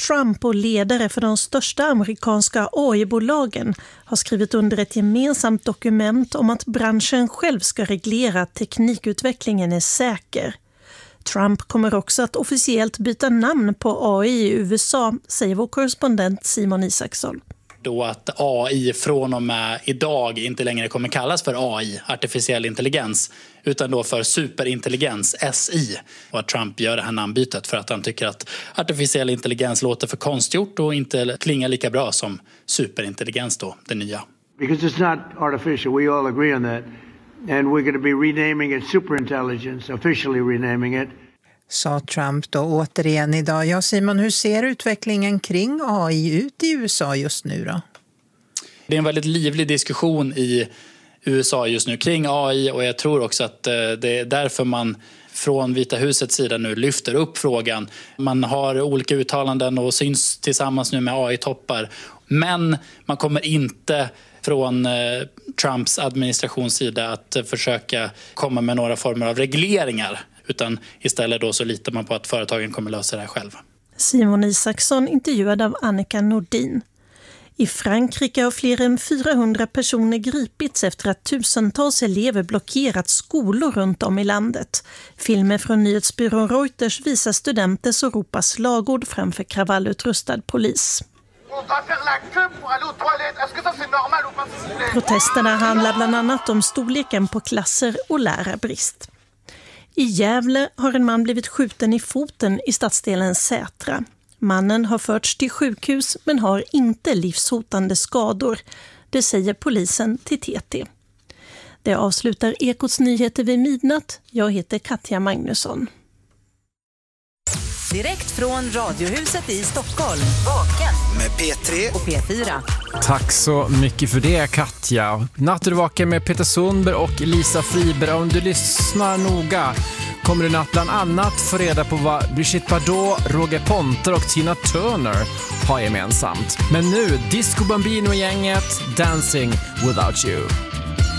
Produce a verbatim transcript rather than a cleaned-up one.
Trump och ledare för de största amerikanska A I-bolagen har skrivit under ett gemensamt dokument om att branschen själv ska reglera att teknikutvecklingen är säker. Trump kommer också att officiellt byta namn på A I i U S A, säger vår korrespondent Simon Isaksson. Då att A I från och med idag inte längre kommer kallas för A I, artificiell intelligens, utan då för superintelligens, S I. Och att Trump gör det här namnbytet för att han tycker att artificiell intelligens låter för konstgjort och inte klingar lika bra som superintelligens då, det nya. Because it's not artificial, we all agree on that. And we're going to be renaming it superintelligence, officially renaming it. Sa Trump då återigen idag. Ja, Simon, hur ser utvecklingen kring A I ut i U S A just nu då? Det är en väldigt livlig diskussion i U S A just nu kring A I, och jag tror också att det är därför man från Vita husets sida nu lyfter upp frågan. Man har olika uttalanden och syns tillsammans nu med A I-toppar. Men man kommer inte från Trumps administrationssida att försöka komma med några former av regleringar, utan istället då så litar man på att företagen kommer lösa det här själva. Simon Isaksson intervjuad av Annika Nordin. I Frankrike har fler än fyrahundra personer gripits efter att tusentals elever blockerat skolor runt om i landet. Filmer från nyhetsbyrån Reuters visar studenter som ropar slagord framför kravallutrustad polis. Protesterna handlar bland annat om storleken på klasser och lärarbrist. I Gävle har en man blivit skjuten i foten i stadsdelen Sätra. Mannen har förts till sjukhus men har inte livshotande skador. Det säger polisen till T T. Det avslutar Ekots nyheter vid midnatt. Jag heter Katja Magnusson. Direkt från Radiohuset i Stockholm. Vaken med P tre och P fyra. Tack så mycket för det, Katja. Natt är du vaken med Peter Sundberg och Lisa Friberg. Om du lyssnar noga kommer du natt bland annat få reda på vad Brigitte Bardot, Roger Ponter och Tina Turner har gemensamt. Men nu, Disco Bambino-gänget, Dancing Without You.